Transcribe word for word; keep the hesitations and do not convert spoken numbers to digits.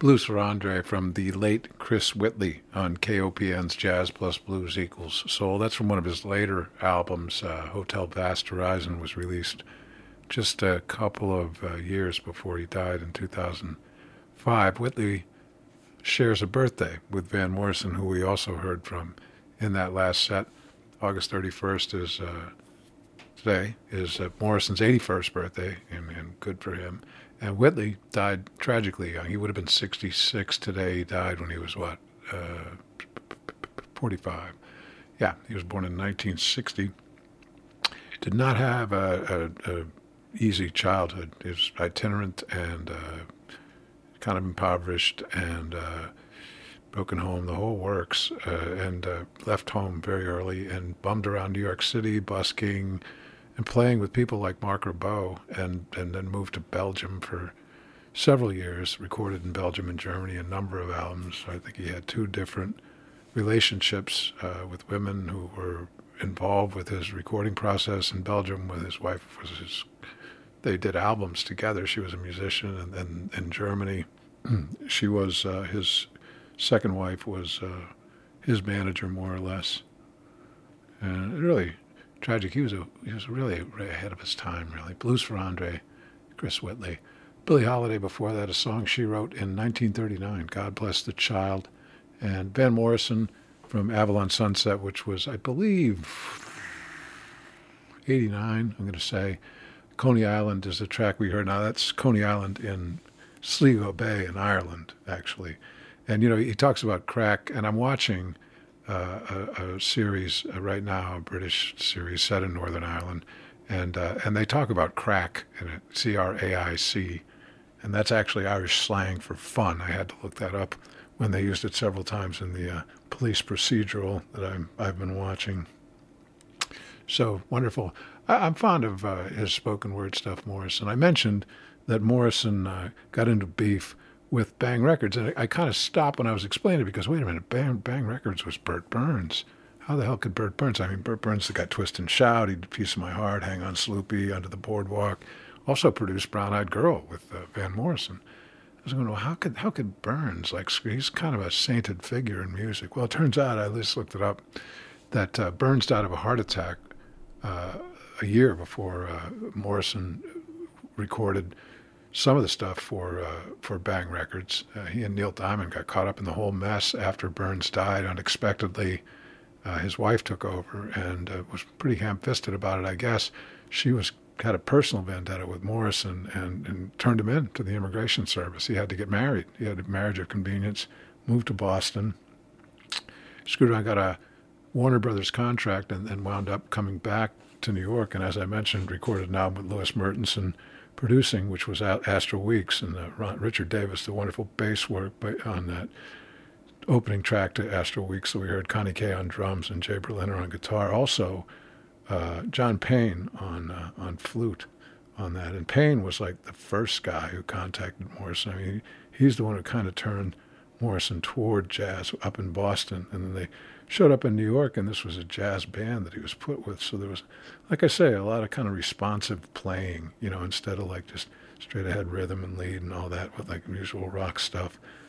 Blues for Andre from the late Chris Whitley on K O P N's Jazz Plus Blues Equals Soul. That's from one of his later albums. Uh, Hotel Vast Horizon was released just a couple of uh, years before he died in two thousand five. Whitley shares a birthday with Van Morrison, who we also heard from in that last set. August thirty-first is uh, today is uh, Morrison's eighty-first birthday, and, and good for him. And Whitley died tragically young. He would have been sixty-six today. He died when he was, what, uh, forty-five. Yeah, he was born in nineteen sixty. Did not have a, a, a easy childhood. He was itinerant and uh, kind of impoverished and uh, broken home, the whole works, uh, and uh, left home very early and bummed around New York City, busking, and playing with people like Marc Ribot, and, and then moved to Belgium for several years, recorded in Belgium and Germany a number of albums. I think he had two different relationships uh, with women who were involved with his recording process in Belgium. With his wife was his, they did albums together. She was a musician, and then in Germany, she was uh, his second wife was uh, his manager, more or less. And really tragic. He was a, he was really ahead of his time, really. Blues for Andre, Chris Whitley. Billie Holiday before that, a song she wrote in nineteen thirty-nine, God Bless the Child. And Van Morrison from Avalon Sunset, which was, I believe, eighty-nine, I'm going to say. Coney Island is the track we heard. Now, that's Coney Island in Sligo Bay in Ireland, actually. And, you know, he talks about crack, and I'm watching uh, a, a series uh, right now, a British series set in Northern Ireland, and uh, and they talk about crack in it, C R A I C, and that's actually Irish slang for fun. I had to look that up when they used it several times in the uh, police procedural that I'm, I've been watching. So wonderful. I, I'm fond of uh, his spoken word stuff, Morrison. I mentioned that Morrison uh, got into beef with Bang Records, and I, I kind of stopped when I was explaining it because, wait a minute, Bang, Bang Records was Burt Burns. How the hell could Burt Burns? I mean, Burt Burns got Twist and Shout, he did Piece of My Heart, Hang On Sloopy, Under the Boardwalk, also produced Brown Eyed Girl with uh, Van Morrison. I was going, well, how could how could Burns, like, he's kind of a sainted figure in music. Well, it turns out, I just looked it up, that uh, Burns died of a heart attack uh, a year before uh, Morrison recorded some of the stuff for uh, for Bang Records. Uh, he and Neil Diamond got caught up in the whole mess after Burns died unexpectedly. Uh, his wife took over and uh, was pretty ham-fisted about it, I guess. She was had a personal vendetta with Morrison and, and turned him in to the Immigration Service. He had to get married. He had a marriage of convenience, moved to Boston, screwed around, got a Warner Brothers contract, and then wound up coming back to New York. And as I mentioned, recorded an album with Louis Mertenson producing, which was out Astro Weeks, and uh, Ron, Richard Davis, the wonderful bass work by, on that opening track to Astro Weeks. So we heard Connie Kay on drums and Jay Berliner on guitar. Also, uh, John Payne on uh, on flute on that. And Payne was like the first guy who contacted Morrison. I mean, he, he's the one who kind of turned Morrison toward jazz up in Boston. And then they showed up in New York, and this was a jazz band that he was put with. So there was, like I say, a lot of kind of responsive playing, you know, instead of like just straight ahead rhythm and lead and all that with like usual rock stuff.